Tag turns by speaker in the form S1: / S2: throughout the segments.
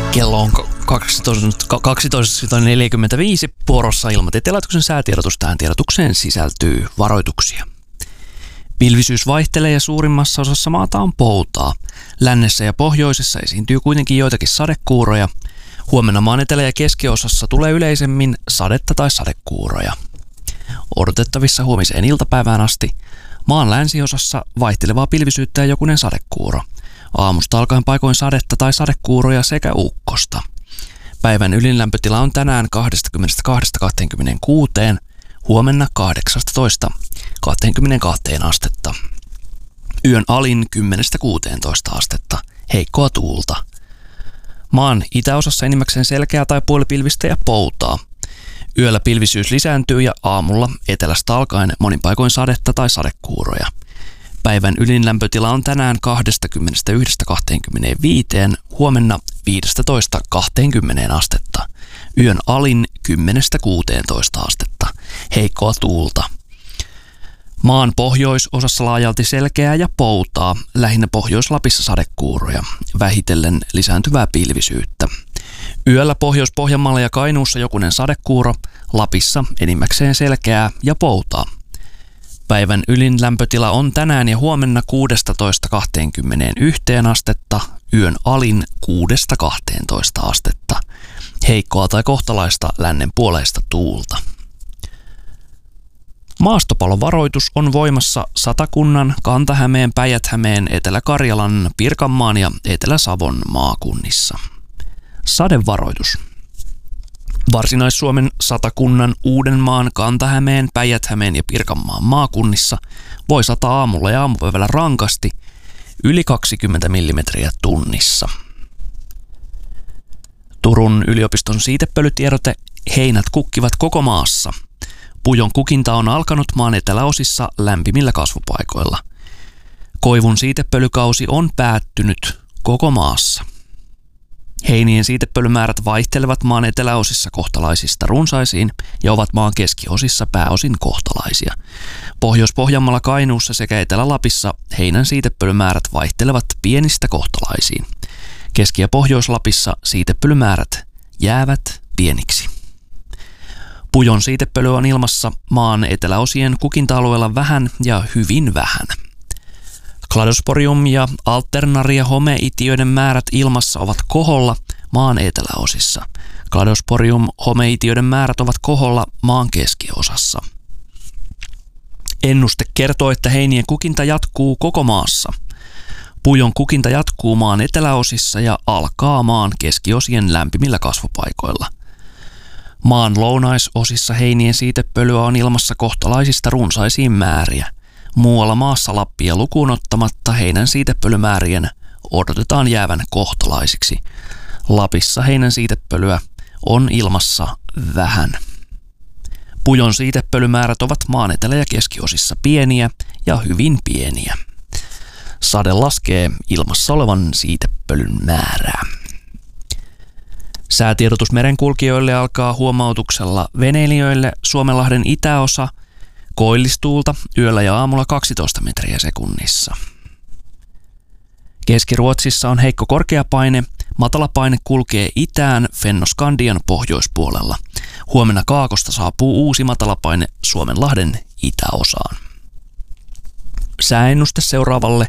S1: Kello on 12.45 vuorossa Ilmatieteen laitoksen säätiedotus. Tähän tiedotukseen sisältyy varoituksia. Pilvisyys vaihtelee ja suurimmassa osassa maata on poutaa. Lännessä ja pohjoisessa esiintyy kuitenkin joitakin sadekuuroja. Huomenna maan etelä- ja keskiosassa tulee yleisemmin sadetta tai sadekuuroja. Odotettavissa huomiseen iltapäivään asti maan länsiosassa vaihtelevaa pilvisyyttä ja jokunen sadekuuro. Aamusta alkaen paikoin sadetta tai sadekuuroja sekä ukkosta. Päivän ylinlämpötila on tänään 22–26, huomenna 18–22 astetta. Yön alin 10–16 astetta, heikkoa tuulta. Maan itäosassa enimmäkseen selkeää tai puolipilvistä ja poutaa. Yöllä pilvisyys lisääntyy ja aamulla etelästä alkaen monin paikoin sadetta tai sadekuuroja. Päivän ylinlämpötila on tänään 21–25, huomenna 15–20 astetta. Yön alin 10–16 astetta, heikkoa tuulta. Maan pohjoisosassa laajalti selkeää ja poutaa, lähinnä Pohjois-Lapissa sadekuuroja, vähitellen lisääntyvää pilvisyyttä. Yöllä Pohjois-Pohjanmaalla ja Kainuussa jokunen sadekuuro, Lapissa enimmäkseen selkeää ja poutaa. Päivän ylinlämpötila on tänään ja huomenna 16–21 astetta, yön alin 6–12 astetta. Heikkoa tai kohtalaista lännen puoleista tuulta. Maastopalovaroitus on voimassa Satakunnan, Kanta-Hämeen, Päijät-Hämeen, Etelä-Karjalan, Pirkanmaan ja Etelä-Savon maakunnissa. Sadevaroitus. Varsinais-Suomen, Satakunnan, Uudenmaan, Kanta-Hämeen, Päijät-Hämeen ja Pirkanmaan maakunnissa voi sataa aamulla ja aamupäivällä rankasti yli 20 mm tunnissa. Turun yliopiston siitepölytiedote: heinät kukkivat koko maassa. Pujon kukinta on alkanut maan eteläosissa lämpimillä kasvupaikoilla. Koivun siitepölykausi on päättynyt koko maassa. Heinien siitepölymäärät vaihtelevat maan eteläosissa kohtalaisista runsaisiin ja ovat maan keskiosissa pääosin kohtalaisia. Pohjois-Pohjanmaalla, Kainuussa sekä Etelä-Lapissa heinän siitepölymäärät vaihtelevat pienistä kohtalaisiin. Keski- ja Pohjois-Lapissa siitepölymäärät jäävät pieniksi. Pujon siitepöly on ilmassa maan eteläosien kukinta-alueella vähän ja hyvin vähän. Cladosporium ja alternaria homeitiöiden määrät ilmassa ovat koholla maan eteläosissa. Cladosporium homeitiöiden määrät ovat koholla maan keskiosassa. Ennuste kertoo, että heinien kukinta jatkuu koko maassa. Pujon kukinta jatkuu maan eteläosissa ja alkaa maan keskiosien lämpimillä kasvupaikoilla. Maan lounaisosissa heinien siitepölyä on ilmassa kohtalaisista runsaisiin määriä. Muualla maassa Lappia lukuun ottamatta heinän siitepölymäärien odotetaan jäävän kohtalaisiksi. Lapissa heinän siitepölyä on ilmassa vähän. Pujon siitepölymäärät ovat maan etelä- ja keskiosissa pieniä ja hyvin pieniä. Sade laskee ilmassa olevan siitepölyn määrää. Säätiedotus merenkulkijoille alkaa huomautuksella veneilijöille: Suomenlahden itäosa, koillistuulta, yöllä ja aamulla 12 metriä sekunnissa. Keski-Ruotsissa on heikko korkeapaine, matalapaine kulkee itään Fennoskandian pohjoispuolella. Huomenna Kaakosta saapuu uusi matalapaine Suomenlahden itäosaan. Sääennuste seuraavalle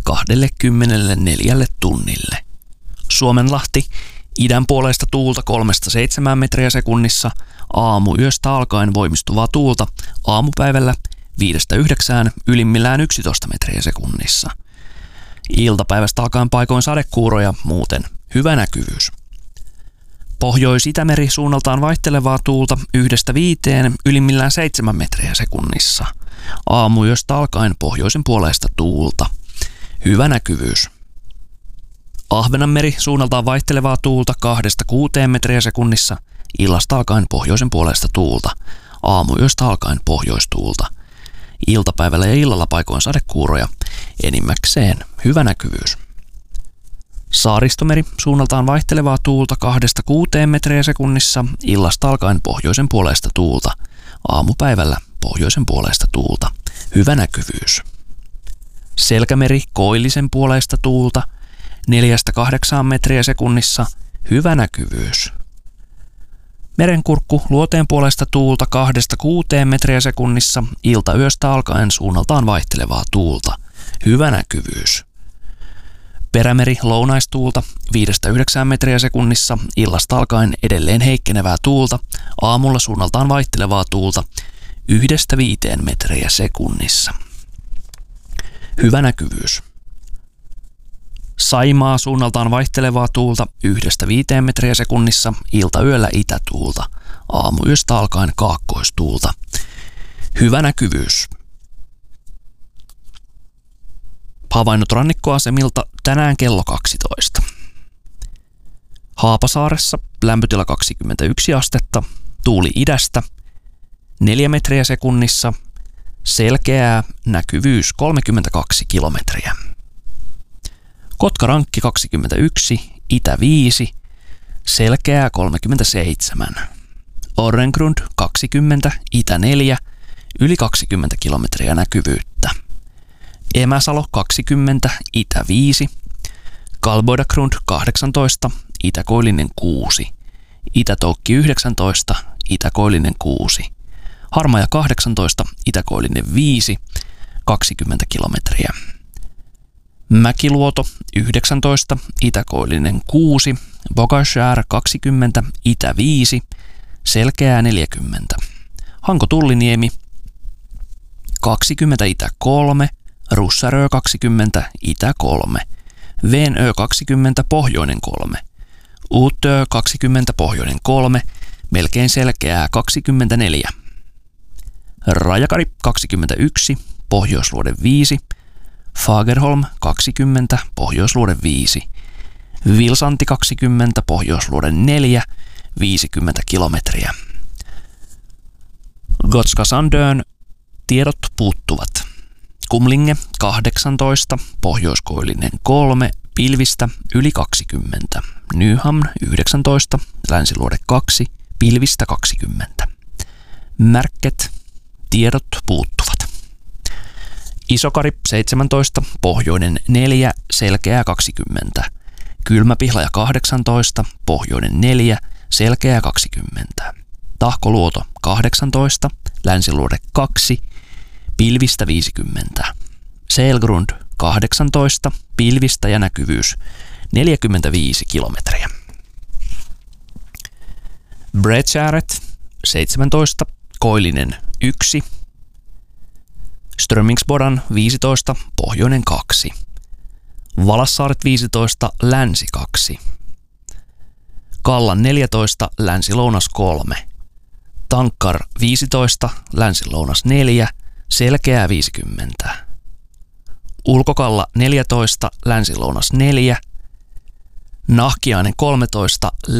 S1: 24 tunnille. Suomenlahti, idän puoleista tuulta 3–7 metriä sekunnissa, aamuyöstä alkaen voimistuvaa tuulta, aamupäivällä 5–9, ylimmillään 11 metriä sekunnissa. Iltapäivästä alkaen paikoin sadekuuroja, muuten hyvä näkyvyys. Pohjois-Itämeri suunnaltaan vaihtelevaa tuulta 1–5, ylimmillään 7 metriä sekunnissa. Aamuyöstä alkaen pohjoisen puoleista tuulta, hyvä näkyvyys. Ahvenanmeri suunnaltaan vaihtelevaa tuulta 2–6 metriä sekunnissa, illasta alkaen pohjoisen puoleista tuulta, aamuyöstä alkaen pohjoistuulta. Iltapäivällä ja illalla paikoin sadekuuroja, enimmäkseen hyvä näkyvyys. Saaristomeri suunnaltaan vaihtelevaa tuulta 2–6 metriä sekunnissa, illasta alkaen pohjoisen puoleista tuulta, aamupäivällä pohjoisen puoleista tuulta, hyvä näkyvyys. Selkämeri koillisen puoleista tuulta 4–8 metriä sekunnissa, Hyvä näkyvyys. Merenkurkku luoteen puolesta tuulta 2–6 metriä sekunnissa, iltayöstä alkaen suunnaltaan vaihtelevaa tuulta. Hyvä näkyvyys. Perämeri lounaistuulta 5–9 metriä sekunnissa, illasta alkaen edelleen heikkenevää tuulta, aamulla suunnaltaan vaihtelevaa tuulta 1–5 metriä sekunnissa. Hyvä näkyvyys. Saimaa suunnaltaan vaihtelevaa tuulta 1–5 metriä sekunnissa, iltayöllä itätuulta, aamuyöstä alkaen kaakkoistuulta. Hyvä näkyvyys. Havainnot rannikkoasemilta tänään kello 12. Haapasaaressa lämpötila 21 astetta, tuuli idästä 4 metriä sekunnissa, selkeää, näkyvyys 32 kilometriä. Kotkarankki 21, itä 5, selkeää 37. Orrengrund 20, itä 4, yli 20 kilometriä näkyvyyttä. Emäsalo 20, itä 5, Kalboidagrund 18, itäkoillinen 6, Itätoukki 19, itäkoillinen 6, Harmaja 18, itäkoillinen 5, 20 kilometriä. Mäkiluoto 19, itäkoillinen 6, Bogashär 20, itä 5, selkeää 40. Hanko-Tulliniemi 20, itä 3, Russarö 20, itä 3, Venö 20, pohjoinen 3, Uutö 20, pohjoinen 3, melkein selkeää 24. Rajakari 21, pohjoisluode 5, Fagerholm 20, pohjoisluode 5, Vilsanti 20, pohjoisluode 4, 50 kilometriä. Gotska Sandön tiedot puuttuvat. Kumlinge 18, pohjoiskoillinen 3, pilvistä yli 20. Nyhamn 19, länsiluode 2, pilvistä 20. Märket, tiedot puuttuvat. Isokari 17, pohjoinen 4, selkeää 20. Kylmäpihlaja 18, pohjoinen 4, selkeää 20. Tahkoluoto 18, länsiluode 2, pilvistä 50. Selgrund 18, pilvistä ja näkyvyys 45 kilometriä. Bredskäret 17, koillinen 1, Strömingsbodan 15, pohjoinen 2, Valassaaret 15, länsi 2, Kallan 14, länsi-lounas 3, Tankkar 15, länsi-lounas 4, selkeää 50. Ulkokalla 14, länsi-lounas 4, Nahkiainen 13,